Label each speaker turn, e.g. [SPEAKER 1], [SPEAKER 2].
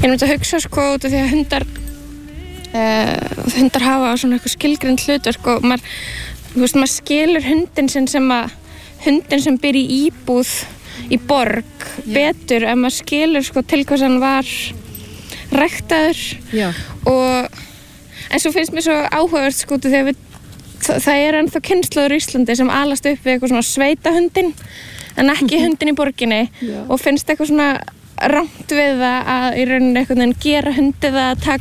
[SPEAKER 1] Ég myndi að hugsa sko út af því að hundar hafa svona eitthvað skilgreind hlutverk og maður skilur hundin sinn sem hundin sem býr í íbúð í borg betur ef maður skilur sko til hvers hann var ræktaður en svo finnst mér svo áhugavert sko þegar það ennþá kynslóður í Íslandi sem alast upp við eitthvað svona sveitahundin en ekki hundin í borginni og finnst eitthvað svona rangt við það að í rauninni einhvern veginn gera hundið að taka